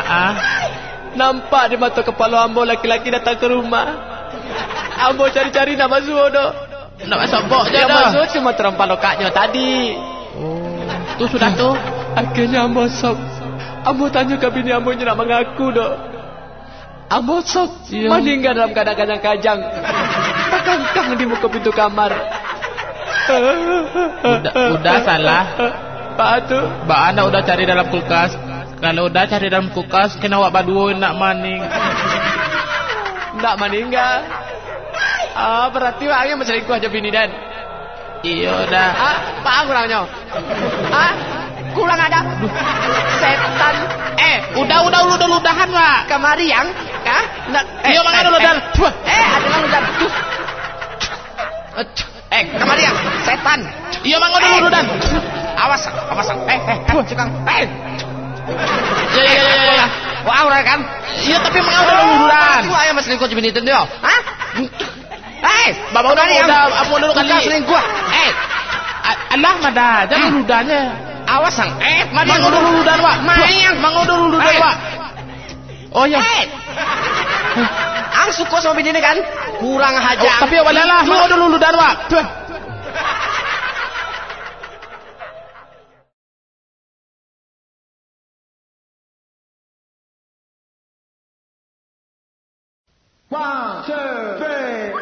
Nampak di mata kepala ambo laki-laki datang ke rumah. Ambo cari-cari nak masuk dah. Nak masuk bok je Yang dah. masuk cuma terempah lokaknya tadi. Tu sudah tu. Akhirnya ambo sok. Ambo tanya ke bini ambo nak mengaku dah. Ambo sok meninggal dalam keadaan kajang. Terkangkang di muka pintu kamar. Udah salah. Pak tu. Mbak anda udah cari dalam kulkas. Kalau udah cari dalam kulkas, kena awak berdua nak maning. Nak meninggal. Berarti orangnya berselingkuh aja bini dan. Iya dah. Pak kurangnya. Kurang ada. Setan. Udah ludahan Pak. Kemari yang. Iya mangan ludahan. Adalah ludahan. Kemari yang. Setan. Iya mangan ludahan. Awas. Cukang. Ya. Wah, orang kan? Iya tapi mangan ludahan. Itu ayam selingkuh bini itu dia. Bapak udah ampun dulu kali. Selingkuh. Allah madah, jangan ludahnya. Awas sang. Mangan dulu ludahan Pak. Mangan dulu ludahan Pak. Oh ya. Ang suka sama bini ini kan? Kurang hajar. Tapi awalnya lah, mangan dulu ludahan Pak. One, two, three.